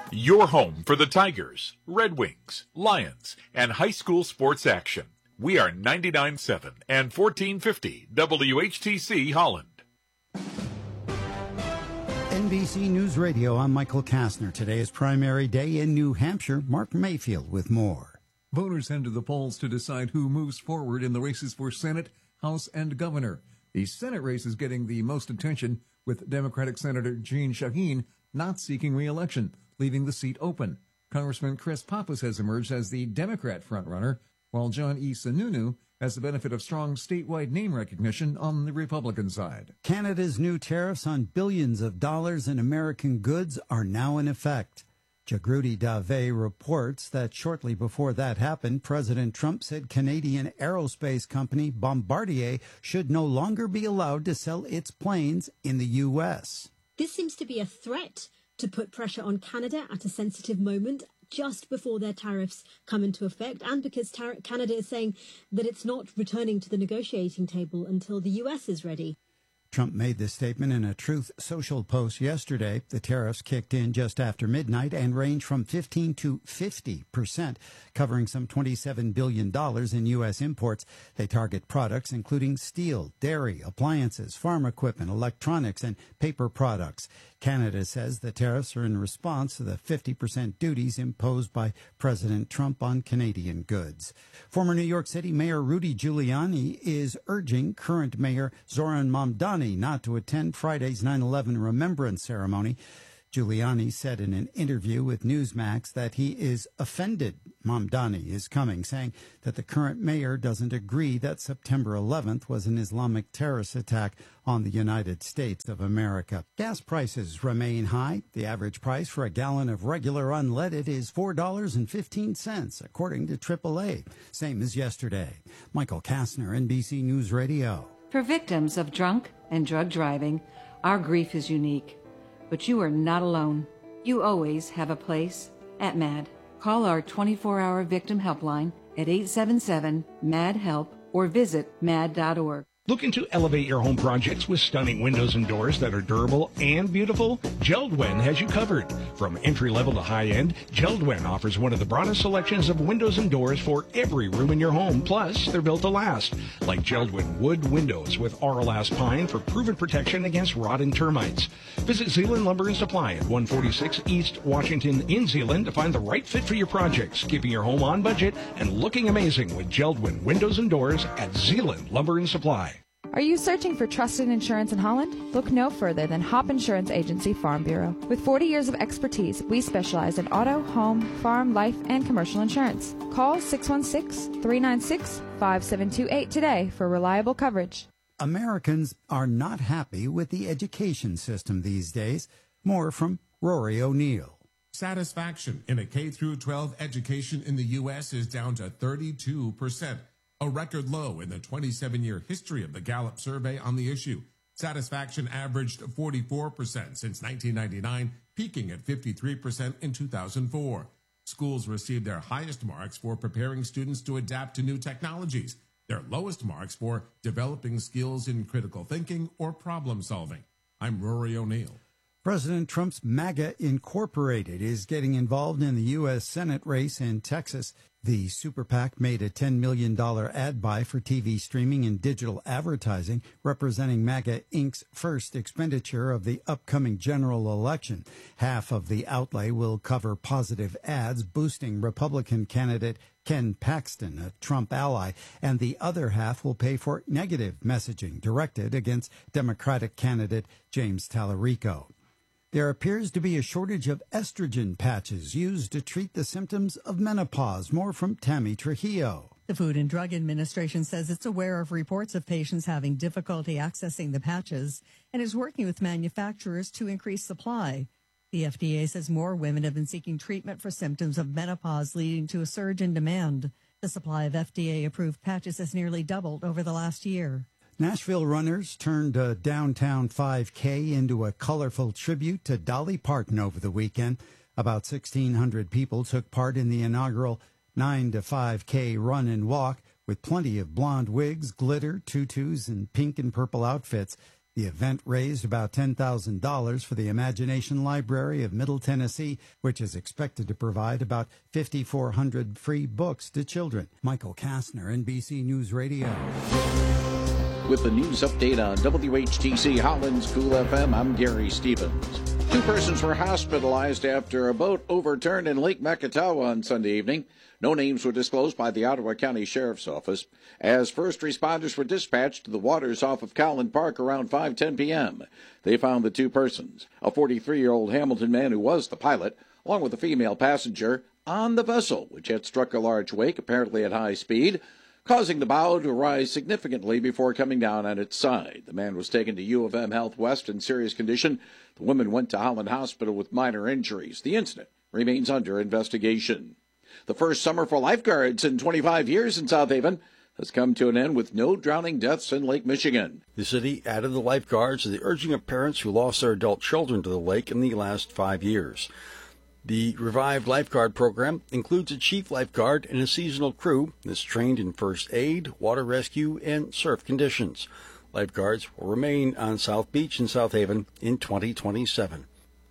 Your home for the Tigers, Red Wings, Lions, and high school sports action. We are 99.7 and 1450 WHTC Holland. NBC News Radio, I'm Michael Kastner. Today is primary day in New Hampshire. Mark Mayfield with more. Voters head to the polls to decide who moves forward in the races for Senate, House, and Governor. The Senate race is getting the most attention, with Democratic Senator Jeanne Shaheen not seeking re-election, leaving the seat open. Congressman Chris Pappas has emerged as the Democrat frontrunner, while John E. Sununu has the benefit of strong statewide name recognition on the Republican side. Canada's new tariffs on billions of dollars in American goods are now in effect. Jagruti Dave reports that shortly before that happened, President Trump said Canadian aerospace company Bombardier should no longer be allowed to sell its planes in the U.S. This seems to be a threat to put pressure on Canada at a sensitive moment just before their tariffs come into effect, and because Canada is saying that it's not returning to the negotiating table until the U.S. is ready. Trump made this statement in a Truth Social post yesterday. The tariffs kicked in just after midnight and range from 15 to 50%, covering some $27 billion in U.S. imports. They target products including steel, dairy, appliances, farm equipment, electronics, and paper products. Canada says the tariffs are in response to the 50% duties imposed by President Trump on Canadian goods. Former New York City Mayor Rudy Giuliani is urging current Mayor Zoran Mamdani not to attend Friday's 9/11 remembrance ceremony. Giuliani said in an interview with Newsmax that he is offended Mamdani is coming, saying that the current mayor doesn't agree that September 11th was an Islamic terrorist attack on the United States of America. Gas prices remain high. The average price for a gallon of regular unleaded is $4.15, according to AAA, same as yesterday. Michael Kastner, NBC News Radio. For victims of drunk and drug driving, our grief is unique. But you are not alone. You always have a place at MAD. Call our 24-hour victim helpline at 877-MAD-HELP or visit mad.org. Looking to elevate your home projects with stunning windows and doors that are durable and beautiful? JELD-WEN has you covered. From entry-level to high-end, JELD-WEN offers one of the broadest selections of windows and doors for every room in your home. Plus, they're built to last, like JELD-WEN wood windows with Auralast pine for proven protection against rot and termites. Visit Zeeland Lumber and Supply at 146 East Washington in Zeeland to find the right fit for your projects, keeping your home on budget and looking amazing with JELD-WEN windows and doors at Zeeland Lumber and Supply. Are you searching for trusted insurance in Holland? Look no further than Hop Insurance Agency Farm Bureau. With 40 years of expertise, we specialize in auto, home, farm, life, and commercial insurance. Call 616-396-5728 today for reliable coverage. Americans are not happy with the education system these days. More from Rory O'Neill. Satisfaction in a K-12 education in the U.S. is down to 32%. A record low in the 27-year history of the Gallup survey on the issue. Satisfaction averaged 44% since 1999, peaking at 53% in 2004. Schools received their highest marks for preparing students to adapt to new technologies, their lowest marks for developing skills in critical thinking or problem solving. I'm Rory O'Neill. President Trump's MAGA Incorporated is getting involved in the U.S. Senate race in Texas. The super PAC made a $10 million ad buy for TV streaming and digital advertising, representing MAGA Inc.'s first expenditure of the upcoming general election. Half of the outlay will cover positive ads boosting Republican candidate Ken Paxton, a Trump ally, and the other half will pay for negative messaging directed against Democratic candidate James Tallarico. There appears to be a shortage of estrogen patches used to treat the symptoms of menopause. More from Tammy Trujillo. The Food and Drug Administration says it's aware of reports of patients having difficulty accessing the patches and is working with manufacturers to increase supply. The FDA says more women have been seeking treatment for symptoms of menopause, leading to a surge in demand. The supply of FDA-approved patches has nearly doubled over the last year. Nashville runners turned a downtown 5K into a colorful tribute to Dolly Parton over the weekend. About 1,600 people took part in the inaugural 9 to 5K run and walk with plenty of blonde wigs, glitter, tutus, and pink and purple outfits. The event raised about $10,000 for the Imagination Library of Middle Tennessee, which is expected to provide about 5,400 free books to children. Michael Kastner, NBC News Radio. With the news update on WHTC Holland's Cool FM, I'm Gary Stevens. 2 persons were hospitalized after a boat overturned in Lake Makatawa on Sunday evening. No names were disclosed by the Ottawa County Sheriff's Office. As first responders were dispatched to the waters off of Cowland Park around 5:10 p.m., they found the 2 persons, a 43-year-old Hamilton man who was the pilot, along with a female passenger, on the vessel, which had struck a large wake, apparently at high speed, causing the bow to rise significantly before coming down on its side. The man was taken to U of M Health West in serious condition. The woman went to Holland Hospital with minor injuries. The incident remains under investigation. The first summer for lifeguards in 25 years in South Haven has come to an end with no drowning deaths in Lake Michigan. The city added the lifeguards to the urging of parents who lost their adult children to the lake in the last 5 years. The revived lifeguard program includes a chief lifeguard and a seasonal crew that's trained in first aid, water rescue, and surf conditions. Lifeguards will remain on South Beach in South Haven in 2027.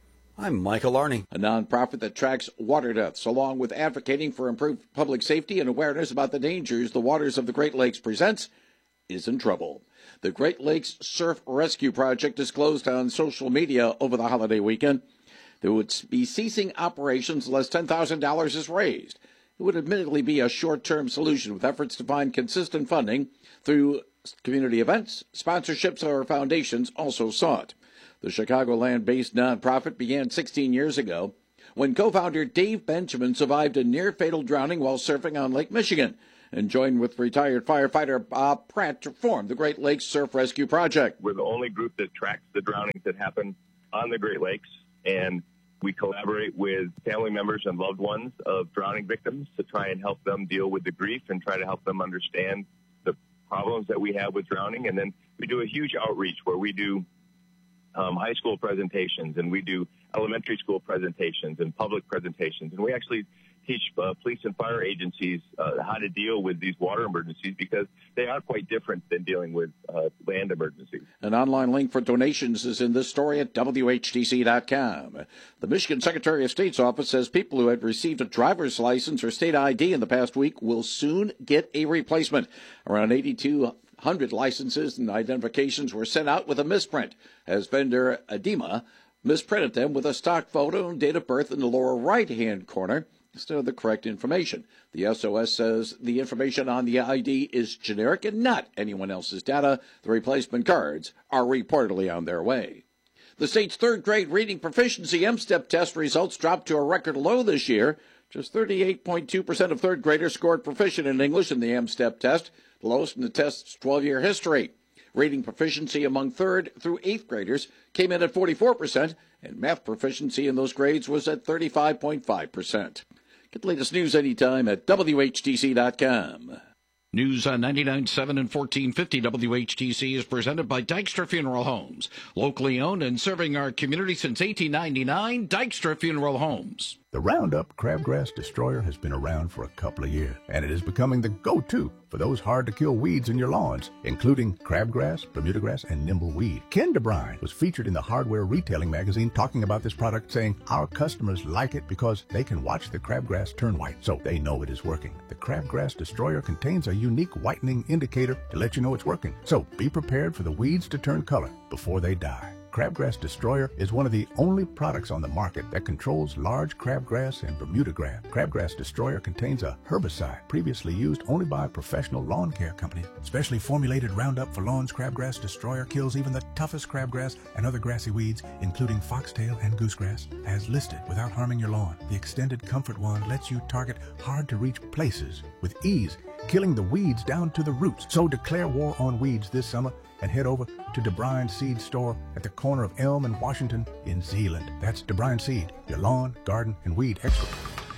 I'm Michael Arney. A nonprofit that tracks water deaths, along with advocating for improved public safety and awareness about the dangers the waters of the Great Lakes presents, is in trouble. The Great Lakes Surf Rescue Project disclosed on social media over the holiday weekend they would be ceasing operations unless $10,000 is raised. It would admittedly be a short-term solution with efforts to find consistent funding through community events, sponsorships, or foundations also sought. The Chicagoland-based nonprofit began 16 years ago when co-founder Dave Benjamin survived a near-fatal drowning while surfing on Lake Michigan and joined with retired firefighter Bob Pratt to form the Great Lakes Surf Rescue Project. We're the only group that tracks the drownings that happen on the Great Lakes, and we collaborate with family members and loved ones of drowning victims to try and help them deal with the grief and try to help them understand the problems that we have with drowning. And then we do a huge outreach where we do high school presentations, and we do elementary school presentations and public presentations. And we actually teach police and fire agencies how to deal with these water emergencies because they are quite different than dealing with land emergencies. An online link for donations is in this story at WHTC.com. The Michigan Secretary of State's office says people who had received a driver's license or state ID in the past week will soon get a replacement. Around 8,200 licenses and identifications were sent out with a misprint, as vendor Adema misprinted them with a stock photo and date of birth in the lower right-hand corner instead of the correct information. The SOS says the information on the ID is generic and not anyone else's data. The replacement cards are reportedly on their way. The state's third-grade reading proficiency M-STEP test results dropped to a record low this year. Just 38.2% of third graders scored proficient in English in the M-STEP test, the lowest in the test's 12-year history. Reading proficiency among 3rd through 8th graders came in at 44%, and math proficiency in those grades was at 35.5%. Get the latest news anytime at WHTC.com. News on 99.7 and 1450 WHTC is presented by Dykstra Funeral Homes. Locally owned and serving our community since 1899, Dykstra Funeral Homes. The Roundup Crabgrass Destroyer has been around for a couple of years, and it is becoming the go-to for those hard-to-kill weeds in your lawns, including crabgrass, Bermuda grass, and nimbleweed. Ken DeBrine was featured in the Hardware Retailing magazine talking about this product, saying, "Our customers like it because they can watch the crabgrass turn white, so they know it is working." The Crabgrass Destroyer contains a unique whitening indicator to let you know it's working, so be prepared for the weeds to turn color before they die. Crabgrass Destroyer is one of the only products on the market that controls large crabgrass and Bermuda grass. Crabgrass Destroyer contains a herbicide previously used only by professional lawn care companies. Specially formulated Roundup for Lawns Crabgrass Destroyer kills even the toughest crabgrass and other grassy weeds, including foxtail and goosegrass, as listed without harming your lawn. The extended Comfort Wand lets you target hard-to-reach places with ease, killing the weeds down to the roots. So declare war on weeds this summer and head over to DeBrine Seed Store at the corner of Elm and Washington in Zeeland. That's DeBrine Seed, your lawn, garden, and weed expert.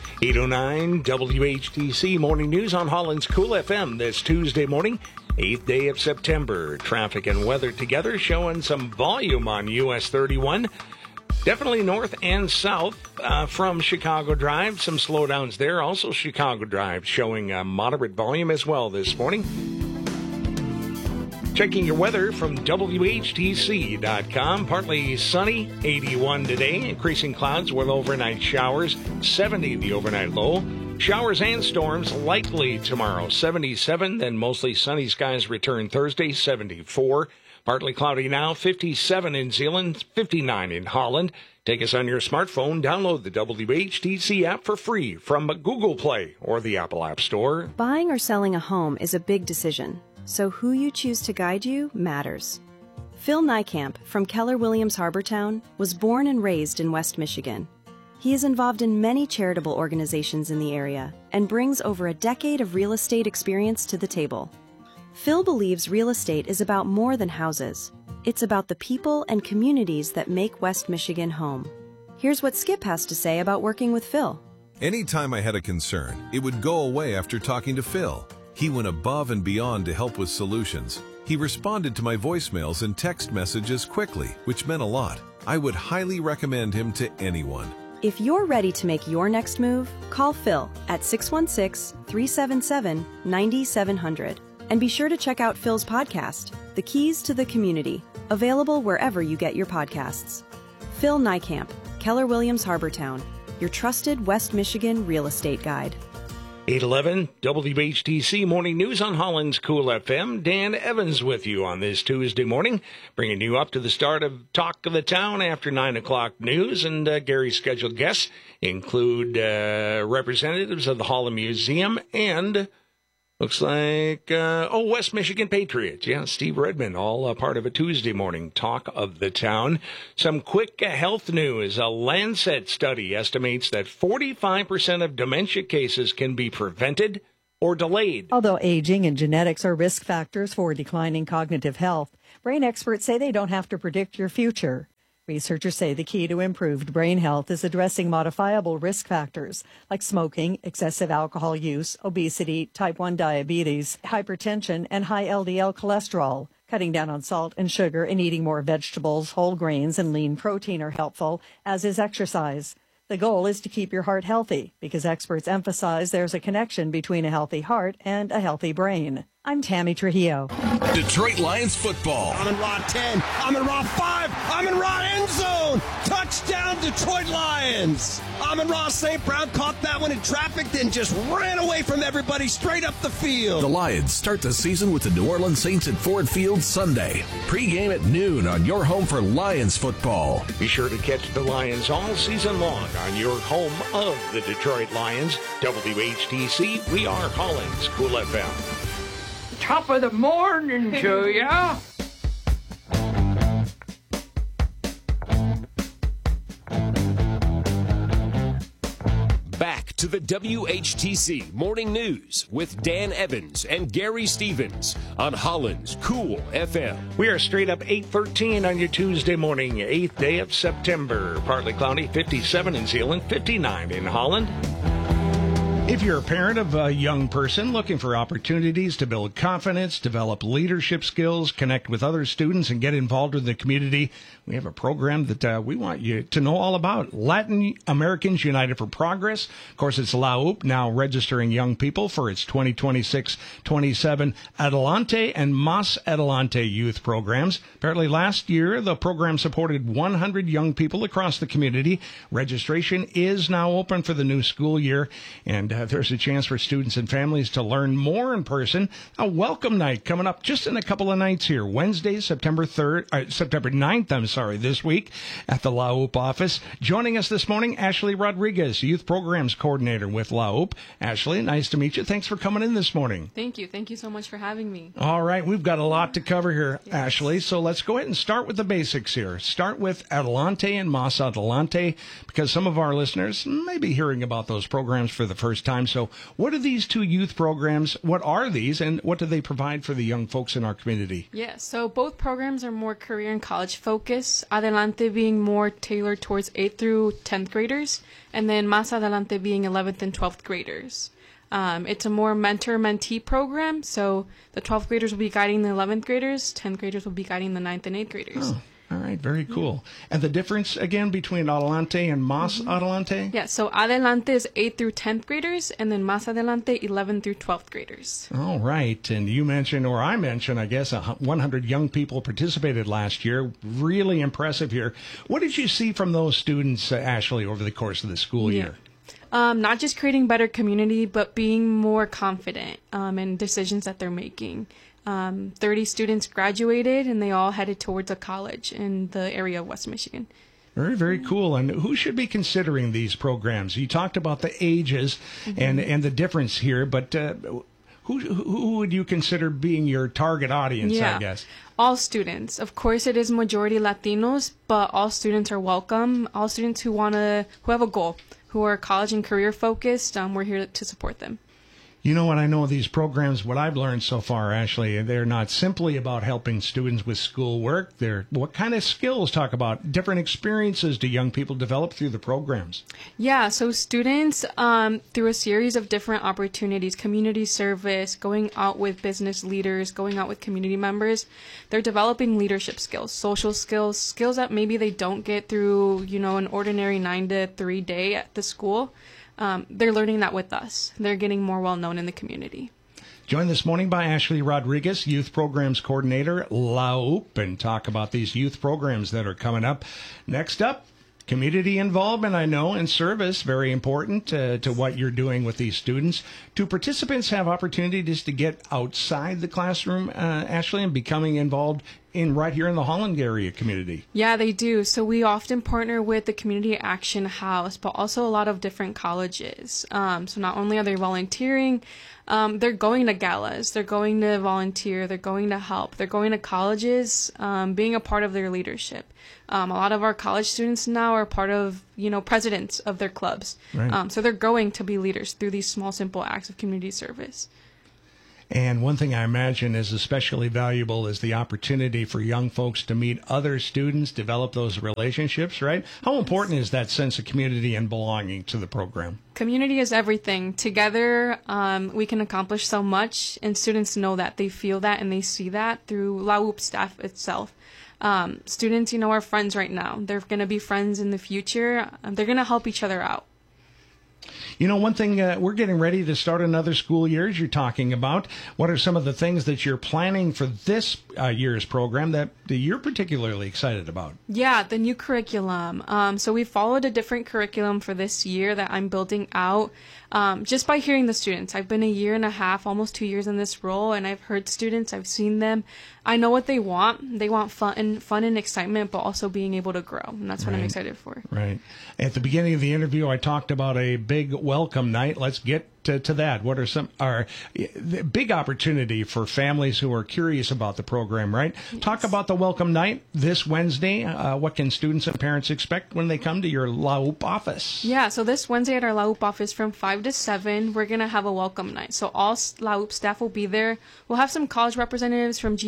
8:09 WHTC Morning News on Holland's Cool FM this Tuesday morning, 8th day of September. Traffic and weather together showing some volume on US 31. Definitely north and south from Chicago Drive. Some slowdowns there. Also Chicago Drive showing moderate volume as well this morning. Checking your weather from WHTC.com. Partly sunny, 81 today. Increasing clouds with overnight showers, 70 the overnight low. Showers and storms likely tomorrow, 77. Then mostly sunny skies return Thursday, 74. Partly cloudy now, 57 in Zeeland, 59 in Holland. Take us on your smartphone. Download the WHTC app for free from Google Play or the Apple App Store. Buying or selling a home is a big decision, so who you choose to guide you matters. Phil Niekamp from Keller Williams Harbortown was born and raised in West Michigan. He is involved in many charitable organizations in the area and brings over a decade of real estate experience to the table. Phil believes real estate is about more than houses. It's about the people and communities that make West Michigan home. Here's what Skip has to say about working with Phil. Anytime I had a concern, it would go away after talking to Phil. He went above and beyond to help with solutions. He responded to my voicemails and text messages quickly, which meant a lot. I would highly recommend him to anyone. If you're ready to make your next move, call Phil at 616-377-9700. And be sure to check out Phil's podcast, The Keys to the Community, available wherever you get your podcasts. Phil Niekamp, Keller Williams Harbortown, your trusted West Michigan real estate guide. 811 WHTC Morning News on Holland's Cool FM. Dan Evans with you on this Tuesday morning, bringing you up to the start of Talk of the Town after 9 o'clock news. And Gary's scheduled guests include representatives of the Holland Museum and looks like, West Michigan Patriots. Yeah, Steve Redmond, all part of a Tuesday morning Talk of the Town. Some quick health news. A Lancet study estimates that 45% of dementia cases can be prevented or delayed. Although aging and genetics are risk factors for declining cognitive health, brain experts say they don't have to predict your future. Researchers say the key to improved brain health is addressing modifiable risk factors like smoking, excessive alcohol use, obesity, type 1 diabetes, hypertension, and high LDL cholesterol. Cutting down on salt and sugar and eating more vegetables, whole grains, and lean protein are helpful, as is exercise. The goal is to keep your heart healthy because experts emphasize there's a connection between a healthy heart and a healthy brain. I'm Tammy Trujillo. Detroit Lions football. I'm in Raw 10. I'm in Raw 5. I'm in Raw end zone. Touchdown, Detroit Lions. I'm in Raw St. Brown caught that one in traffic, then just ran away from everybody straight up the field. The Lions start the season with the New Orleans Saints at Ford Field Sunday. Pre-game at noon on your home for Lions football. Be sure to catch the Lions all season long on your home of the Detroit Lions. WHTC, we are Holland's Cool FM. Top of the morning to ya. Back to the WHTC Morning News with Dan Evans and Gary Stevens on Holland's Cool FM. We are straight up 8:13 on your Tuesday morning, 8th day of September. Partly cloudy, 57 in Zeeland, 59 in Holland. If you're a parent of a young person looking for opportunities to build confidence, develop leadership skills, connect with other students, and get involved with the community, we have a program that we want you to know all about. Latin Americans United for Progress. Of course, it's LAUP now registering young people for its 2026-27 Adelante and Mas Adelante youth programs. Apparently last year, the program supported 100 young people across the community. Registration is now open for the new school year, and there's a chance for students and families to learn more in person. A welcome night coming up just in a couple of nights here. Wednesday, September 9th, this week at the LAUP office. Joining us this morning, Ashley Rodriguez, Youth Programs Coordinator with LAUP. Ashley, nice to meet you. Thanks for coming in this morning. Thank you. Thank you so much for having me. All right, we've got a lot to cover here, yes. Ashley. So let's go ahead and start with the basics here. Start with Adelante and Mas Adelante, because some of our listeners may be hearing about those programs for the first time. So what are these two youth programs? What are these, and what do they provide for the young folks in our community? Yeah, so both programs are more career and college focused. Adelante being more tailored towards 8th through 10th graders, and then Mas Adelante being 11th and 12th graders. It's a more mentor-mentee program, so the 12th graders will be guiding the 11th graders, 10th graders will be guiding the 9th and 8th graders. Oh. All right, very cool. And the difference, again, between Adelante and Más Adelante? Yeah, so Adelante is 8th through 10th graders, and then Más Adelante, 11th through 12th graders. All right. And you mentioned, or I mentioned, I guess, 100 young people participated last year. Really impressive here. What did you see from those students, Ashley, over the course of the school year? Not just creating better community, but being more confident in decisions that they're making. 30 students graduated, and they all headed towards a college in the area of West Michigan. Very, very cool. And who should be considering these programs? You talked about the ages and the difference here, but who would you consider being your target audience, I guess? All students. Of course, it is majority Latinos, but all students are welcome. All students who have a goal, who are college and career focused, we're here to support them. You know what I know of these programs, what I've learned so far, Ashley, they're not simply about helping students with schoolwork. They're what kind of skills, talk about different experiences do young people develop through the programs? Yeah, so students, through a series of different opportunities, community service, going out with business leaders, going out with community members, they're developing leadership skills, social skills, skills that maybe they don't get through, an ordinary 9 to 3 day at the school. They're learning that with us. They're getting more well-known in the community. Joined this morning by Ashley Rodriguez, Youth Programs Coordinator, LAUP, and talk about these youth programs that are coming up. Next up, community involvement, I know, and service, very important to what you're doing with these students. Do participants have opportunities to get outside the classroom, Ashley, and becoming involved right here in the Holland area community? Yeah, they do. So we often partner with the Community Action House, but also a lot of different colleges. So not only are they volunteering, they're going to galas, they're going to volunteer, they're going to help, they're going to colleges, being a part of their leadership. A lot of our college students now are part of, presidents of their clubs. Right. So they're going to be leaders through these small, simple acts of community service. And one thing I imagine is especially valuable is the opportunity for young folks to meet other students, develop those relationships, right? How important is that sense of community and belonging to the program? Community is everything. Together, we can accomplish so much, and students know that. They feel that, and they see that through LAUP staff itself. Students, are friends right now. They're going to be friends in the future. They're going to help each other out. One thing, we're getting ready to start another school year, as you're talking about. What are some of the things that you're planning for this year's program that you're particularly excited about? Yeah, the new curriculum. So we followed a different curriculum for this year that I'm building out just by hearing the students. I've been 1.5 years, almost 2 years in this role, and I've heard students, I've seen them. I know what they want. They want fun and excitement, but also being able to grow, and that's what I'm excited for. Right. At the beginning of the interview, I talked about a big welcome night. Let's get to that. What are the big opportunity for families who are curious about the program, right? Yes. Talk about the welcome night this Wednesday. What can students and parents expect when they come to your LAUP office? Yeah, so this Wednesday at our LAUP office from 5 to 7, we're going to have a welcome night. So all LAUP staff will be there. We'll have some college representatives from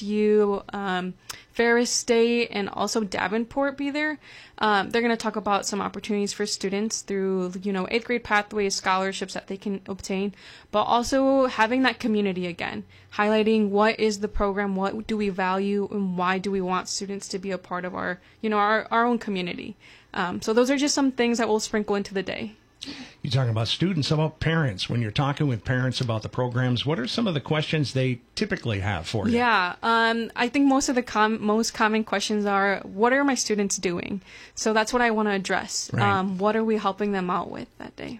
GVSU, Ferris State, and also Davenport be there. They're going to talk about some opportunities for students through, 8th grade pathways, scholarships that they can obtain, but also having that community again, highlighting what is the program, what do we value, and why do we want students to be a part of our, our own community. So those are just some things that we'll sprinkle into the day. You're talking about students, about parents. When you're talking with parents about the programs, what are some of the questions they typically have for you? Yeah, I think most of the most common questions are, what are my students doing? So that's what I want to address. Right. What are we helping them out with that day?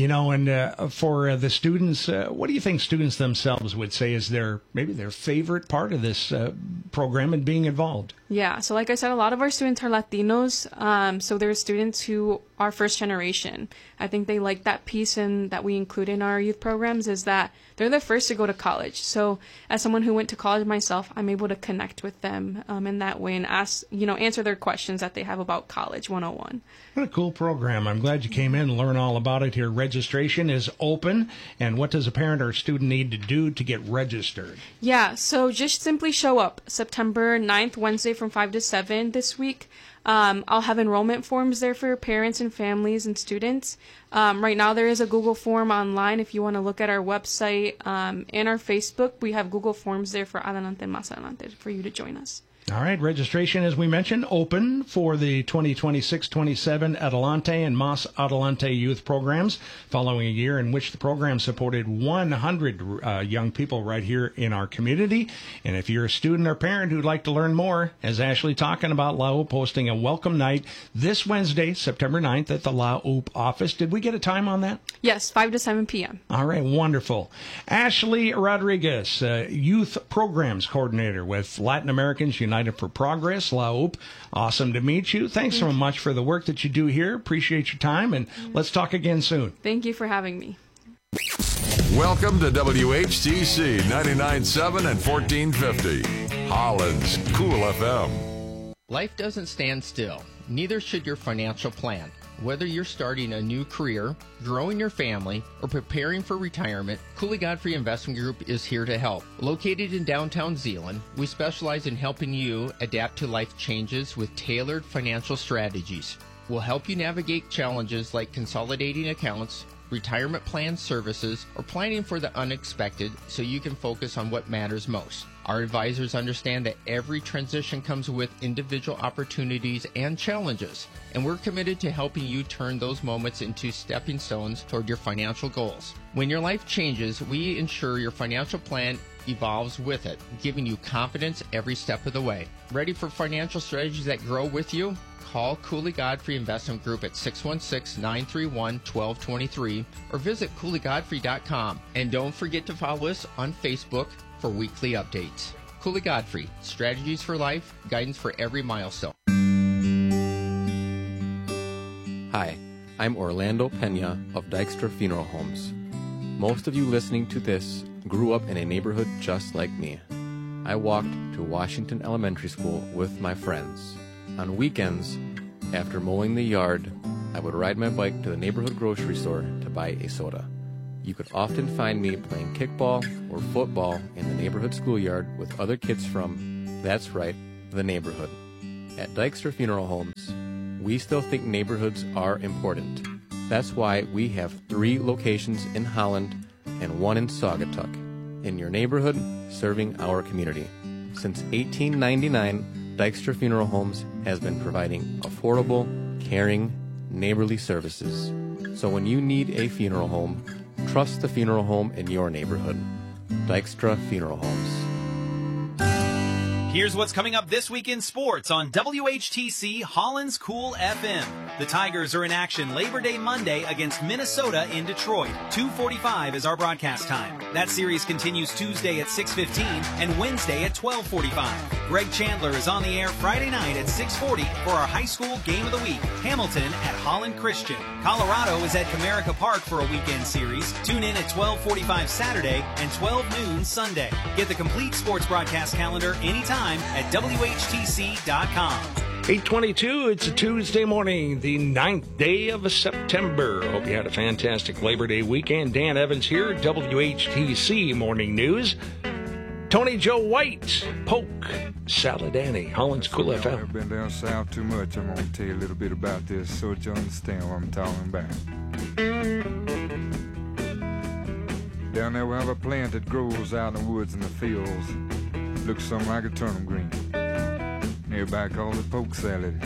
And for the students, what do you think students themselves would say is maybe their favorite part of this program and being involved? Yeah, so like I said, a lot of our students are Latinos, so they're students who are first generation. I think they like that piece that we include in our youth programs is that they're the first to go to college. So as someone who went to college myself, I'm able to connect with them in that way and answer their questions that they have about College 101. What a cool program. I'm glad you came in and learn all about it here. Registration is open. And what does a parent or student need to do to get registered? Yeah, so just simply show up September 9th, Wednesday from 5 to 7 this week. I'll have enrollment forms there for parents and families and students. Right now there is a Google form online if you want to look at our website and our Facebook. We have Google Forms there for Adelante and Más Adelante for you to join us. All right, registration, as we mentioned, open for the 2026-27 Adelante and Mas Adelante youth programs, following a year in which the program supported 100 young people right here in our community. And if you're a student or parent who'd like to learn more, as Ashley talking about, La Houppe hosting a welcome night this Wednesday, September 9th at the La Houppe office. Did we get a time on that? Yes, 5 to 7 p.m. All right, wonderful. Ashley Rodriguez, Youth Programs Coordinator with Latin Americans United for Progress, La Houppe. Awesome to meet you. Thanks so much for the work that you do here. Appreciate your time, and let's talk again soon. Thank you for having me. Welcome to WHTC 99.7 and 1450, Holland's Cool FM. Life doesn't stand still. Neither should your financial plan. Whether you're starting a new career, growing your family, or preparing for retirement, Cooley Godfrey Investment Group is here to help. Located in downtown Zeeland, we specialize in helping you adapt to life changes with tailored financial strategies. We'll help you navigate challenges like consolidating accounts, retirement plan services, or planning for the unexpected so you can focus on what matters most. Our advisors understand that every transition comes with individual opportunities and challenges, and we're committed to helping you turn those moments into stepping stones toward your financial goals. When your life changes, we ensure your financial plan evolves with it, giving you confidence every step of the way. Ready for financial strategies that grow with you? Call Cooley Godfrey Investment Group at 616-931-1223 or visit CooleyGodfrey.com. And don't forget to follow us on Facebook for weekly updates. Cooley Godfrey, strategies for life, guidance for every milestone. Hi, I'm Orlando Pena of Dykstra Funeral Homes. Most of you listening to this grew up in a neighborhood just like me. I walked to Washington Elementary School with my friends. On weekends, after mowing the yard, I would ride my bike to the neighborhood grocery store to buy a soda. You could often find me playing kickball or football in the neighborhood schoolyard with other kids from, that's right, the neighborhood. At Dykstra Funeral Homes, we still think neighborhoods are important. That's why we have 3 locations in Holland and 1 in Saugatuck, in your neighborhood, serving our community. Since 1899, Dykstra Funeral Homes has been providing affordable, caring, neighborly services. So when you need a funeral home, trust the funeral home in your neighborhood. Dykstra Funeral Homes. Here's what's coming up this week in sports on WHTC Holland's Cool FM. The Tigers are in action Labor Day Monday against Minnesota in Detroit. 2:45 is our broadcast time. That series continues Tuesday at 6:15 and Wednesday at 12:45. Greg Chandler is on the air Friday night at 6:40 for our high school game of the week, Hamilton at Holland Christian. Colorado is at Comerica Park for a weekend series. Tune in at 12:45 Saturday and 12 noon Sunday. Get the complete sports broadcast calendar anytime at WHTC.com. 8:22, it's a Tuesday morning, the 9th day of September. Hope you had a fantastic Labor Day weekend. Dan Evans here, WHTC Morning News. Tony Joe White, Polk, Saladani, Holland's Cool FM. I've been down south too much. I'm going to tell you a little bit about this so that you understand what I'm talking about. Down there we have a plant that grows out in the woods and the fields. Looks something like a turnip green. Everybody calls it poke salad.